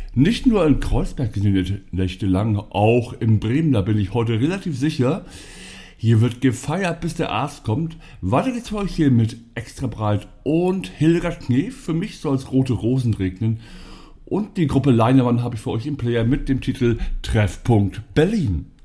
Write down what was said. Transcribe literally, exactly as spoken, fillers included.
Nicht nur in Kreuzberg sind die Nächte lang, auch in Bremen, da bin ich heute relativ sicher. Hier wird gefeiert, bis der Arzt kommt. Weiter geht's für euch hier mit Extra Breit und Hildegard Knef. Für mich soll es rote Rosen regnen. Und die Gruppe Leinewand habe ich für euch im Player mit dem Titel Treffpunkt Berlin.